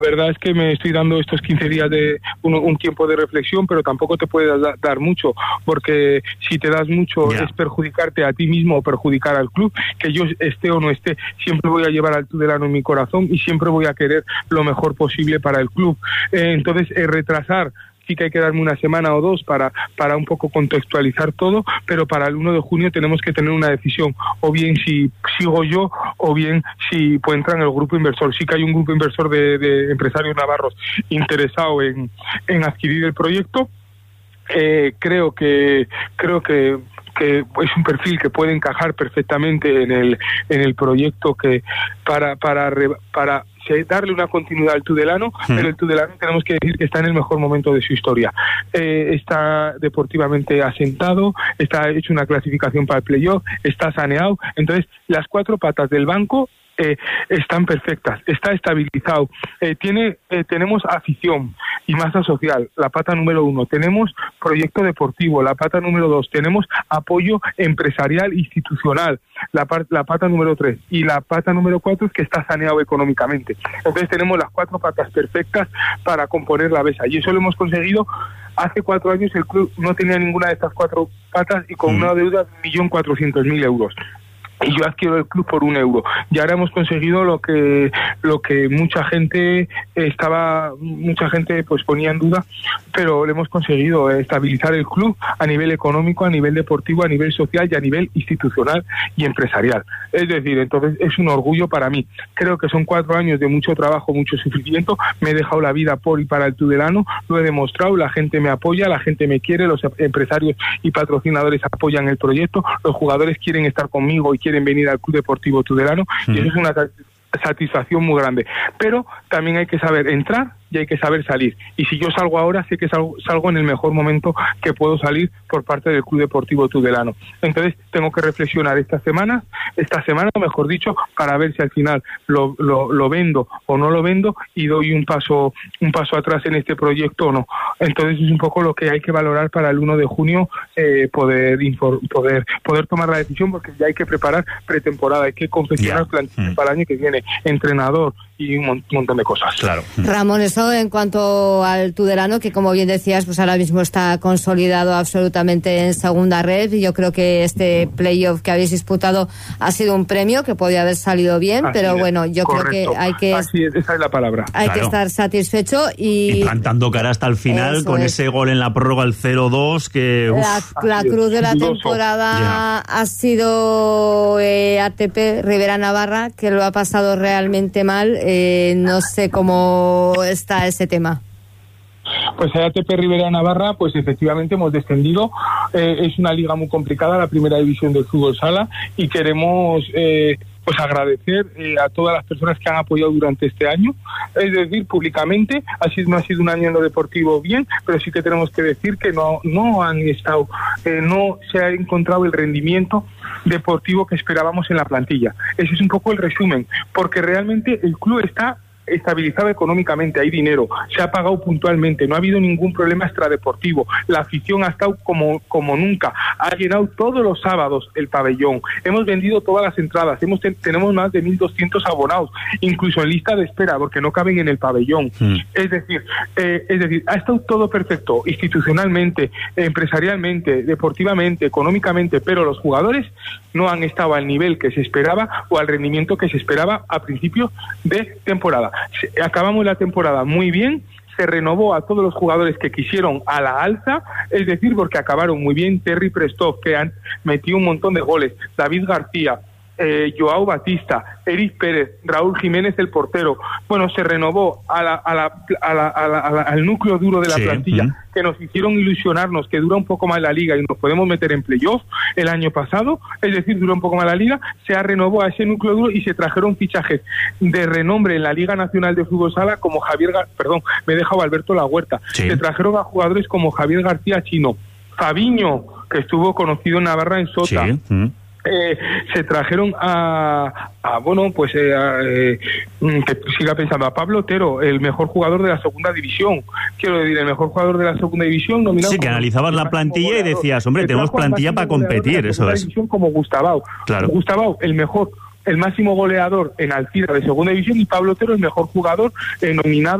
verdad es que me estoy dando estos 15 días de un tiempo de reflexión, pero tampoco te puedes dar mucho, porque si te das mucho es perjudicarte a ti mismo o perjudicar al club. Que yo esté o no esté, siempre voy a llevar al Tudelano en mi corazón y siempre voy a querer lo mejor posible para el club. Entonces, retrasar, sí que hay que darme una semana o dos para un poco contextualizar todo, pero para el 1 de junio tenemos que tener una decisión, o bien si sigo yo, o bien si pues entra en el grupo inversor. Sí que hay un grupo inversor de empresarios navarros interesado en adquirir el proyecto. Creo que es un perfil que puede encajar perfectamente en el proyecto, que para darle una continuidad al Tudelano, pero el Tudelano tenemos que decir que está en el mejor momento de su historia. Está deportivamente asentado, está hecho una clasificación para el playoff, está saneado. Entonces, las 4 patas del banco están perfectas, está estabilizado, tenemos afición y masa social, la pata número 1, tenemos proyecto deportivo, la pata número 2, tenemos apoyo empresarial institucional, la pata número 3, y la pata número 4 es que está saneado económicamente. Entonces tenemos las 4 patas perfectas para componer la mesa, y eso lo hemos conseguido. Hace 4 años el club no tenía ninguna de estas 4 patas y con una deuda de 1.400.000 euros. Y yo adquiero el club por 1 euro. Y ahora hemos conseguido lo que mucha gente pues ponía en duda, pero lo hemos conseguido, estabilizar el club a nivel económico, a nivel deportivo, a nivel social y a nivel institucional y empresarial. Es decir, entonces es un orgullo para mí. Creo que son 4 años de mucho trabajo, mucho sufrimiento. Me he dejado la vida por y para el Tudelano, lo he demostrado, la gente me apoya, la gente me quiere, los empresarios y patrocinadores apoyan el proyecto, los jugadores quieren estar conmigo y quieren venir al Club Deportivo Tudelano, y eso es una satisfacción muy grande. Pero también hay que saber entrar y hay que saber salir. Y si yo salgo ahora, sé que salgo en el mejor momento que puedo salir por parte del Club Deportivo Tudelano. Entonces tengo que reflexionar esta semana, mejor dicho, para ver si al final lo vendo o no lo vendo y doy un paso atrás en este proyecto o no. Entonces es un poco lo que hay que valorar para el 1 de junio, poder tomar la decisión, porque ya hay que preparar pretemporada, hay que confeccionar plantilla para el año que viene, entrenador y un montón de cosas. Claro. Ramón, eso en cuanto al Tudelano, que como bien decías, pues ahora mismo está consolidado absolutamente en segunda red, y yo creo que este playoff que habéis disputado ha sido un premio que podía haber salido bien, así pero bueno, yo creo que hay que... Así es, esa es la palabra. Hay que estar satisfecho y plantando cara hasta el final, con ese gol en la prórroga, el 0-2, que... La cruz de la temporada ha sido ATP Ribera Navarra, que lo ha pasado realmente mal. No sé cómo está ese tema. Pues a ATP Ribera Navarra, pues efectivamente hemos descendido. Es una liga muy complicada, la primera división del fútbol sala, y queremos pues agradecer a todas las personas que han apoyado durante este año. Es decir, públicamente no ha sido un año en lo deportivo bien, pero sí que tenemos que decir que no han estado, no se ha encontrado el rendimiento deportivo que esperábamos en la plantilla. Ese es un poco el resumen, porque realmente el club está estabilizado económicamente, hay dinero, se ha pagado puntualmente, no ha habido ningún problema extradeportivo, la afición ha estado como nunca, ha llenado todos los sábados el pabellón, hemos vendido todas las entradas, tenemos más de 1.200 abonados, incluso en lista de espera, porque no caben en el pabellón. Es decir, ha estado todo perfecto, institucionalmente, empresarialmente, deportivamente, económicamente, pero los jugadores no han estado al nivel que se esperaba o al rendimiento que se esperaba a principio de temporada. Acabamos la temporada muy bien, se renovó a todos los jugadores que quisieron a la alza, es decir, porque acabaron muy bien. Terry Prestov, que metió un montón de goles, David García, Joao Batista, Eric Pérez, Raúl Jiménez, el portero. Bueno, se renovó al núcleo duro de la plantilla, que nos hicieron ilusionarnos que dura un poco más la liga y nos podemos meter en playoff el año pasado, es decir, dura un poco más la liga. Se renovó a ese núcleo duro y se trajeron fichajes de renombre en la Liga Nacional de Fútbol Sala, como me he dejado Alberto La Huerta. Se trajeron a jugadores como Javier García Chino, Fabiño, que estuvo conocido en Navarra en Sota. Se trajeron que siga pensando, a Pablo Otero, el mejor jugador de la segunda división. Quiero decir, el mejor jugador de la segunda división nominado. Sí, que analizabas la plantilla y decías, hombre, tenemos plantilla para competir, eso es. Como Gustavao. Claro. Gustavao, el mejor el máximo goleador en Alcira de segunda división y Pablo Otero el mejor jugador nominado